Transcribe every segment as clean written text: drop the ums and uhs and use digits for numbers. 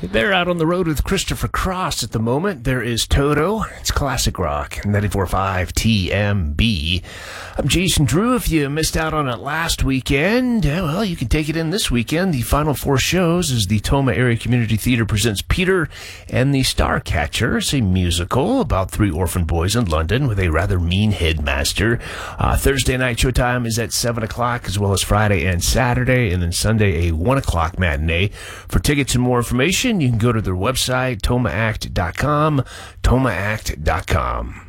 They're out on the road with Christopher Cross at the moment. There is Toto. It's classic rock. 94.5 TMB. I'm Jason Drew. If you missed out on it last weekend, well, you can take it in this weekend. The final four shows is the Toma Area Community Theater presents Peter and the Starcatchers, a musical about three orphan boys in London with a rather mean headmaster. Thursday night showtime is at 7 o'clock, as well as Friday and Saturday, and then Sunday a 1 o'clock matinee. For tickets and more information, you can go to their website, tomaact.com, tomaact.com.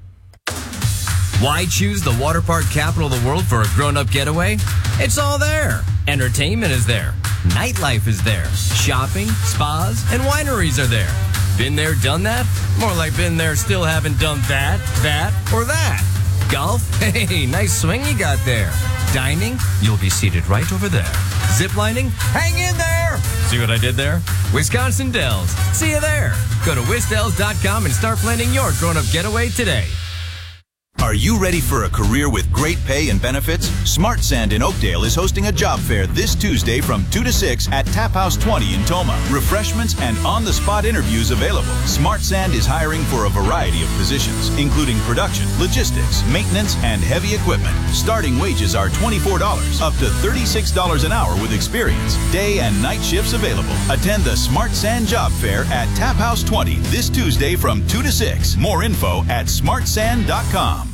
Why choose the water park capital of the world for a grown-up getaway? It's all there. Entertainment is there. Nightlife is there. Shopping, spas, and wineries are there. Been there, done that? More like been there, still haven't done that, or that. Golf? Hey, nice swing you got there. Dining? You'll be seated right over there. Ziplining? Hang in there! See what I did there? Wisconsin Dells. See you there. Go to wisdells.com and start planning your grown-up getaway today. Are you ready for a career with great pay and benefits? Smart Sand in Oakdale is hosting a job fair this Tuesday from 2 to 6 at Tap House 20 in Toma. Refreshments and on-the-spot interviews available. Smart Sand is hiring for a variety of positions, including production, logistics, maintenance, and heavy equipment. Starting wages are $24, up to $36 an hour with experience. Day and night shifts available. Attend the Smart Sand Job Fair at Tap House 20 this Tuesday from 2 to 6. More info at smartsand.com.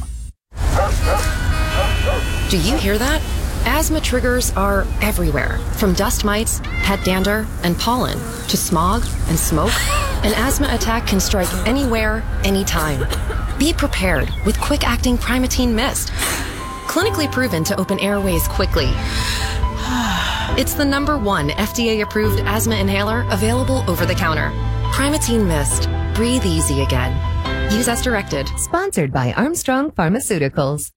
Do you hear that? Asthma triggers are everywhere, from dust mites, pet dander, and pollen, to smog and smoke. An asthma attack can strike anywhere, anytime. Be prepared with quick-acting Primatene Mist. Clinically proven to open airways quickly. It's the #1 FDA-approved asthma inhaler available over the counter. Primatene Mist. Breathe easy again. Use as directed. Sponsored by Armstrong Pharmaceuticals.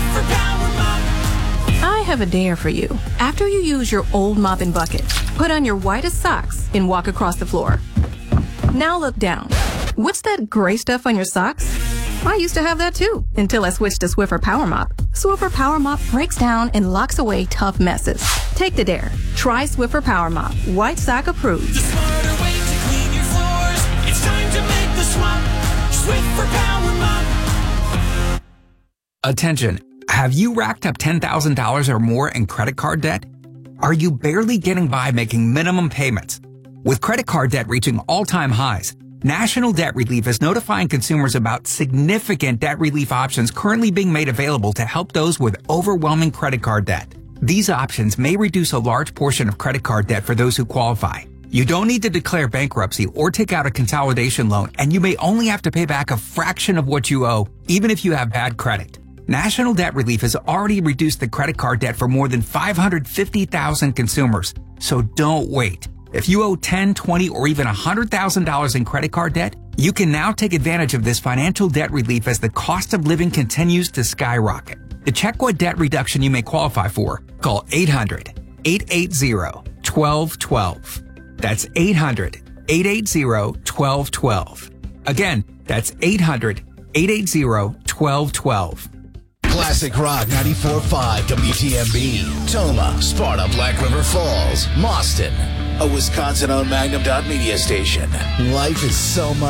I have a dare for you. After you use your old mop and bucket, put on your whitest socks and walk across the floor. Now look down. What's that gray stuff on your socks? I used to have that too, until I switched to Swiffer Power Mop. Swiffer Power Mop breaks down and locks away tough messes. Take the dare. Try Swiffer Power Mop. White sock approved. The smarter way to clean your floors. It's time to make the swap. Swiffer Power Mop. Attention. Have you racked up $10,000 or more in credit card debt? Are you barely getting by making minimum payments? With credit card debt reaching all-time highs, National Debt Relief is notifying consumers about significant debt relief options currently being made available to help those with overwhelming credit card debt. These options may reduce a large portion of credit card debt for those who qualify. You don't need to declare bankruptcy or take out a consolidation loan, and you may only have to pay back a fraction of what you owe, even if you have bad credit. National Debt Relief has already reduced the credit card debt for more than 550,000 consumers. So don't wait. If you owe $10, $20, or even $100,000 in credit card debt, you can now take advantage of this financial debt relief as the cost of living continues to skyrocket. To check what debt reduction you may qualify for, call 800-880-1212. That's 800-880-1212. Again, that's 800-880-1212. Classic Rock 94.5 WTMB. Toma, Sparta, Black River Falls, Mauston. A Wisconsin-owned Magnum Dot Media station. Life is so much